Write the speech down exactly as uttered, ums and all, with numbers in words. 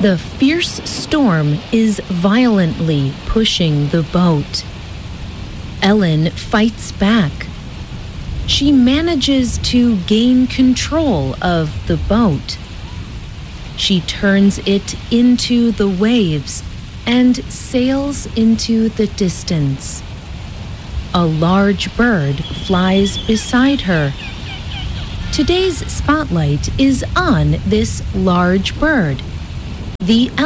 The fierce storm is violently pushing the boat. Ellen fights back. She manages to gain control of the boat. She turns it into the waves and sails into the distance. A large bird flies beside her. Today's spotlight is on this large bird. The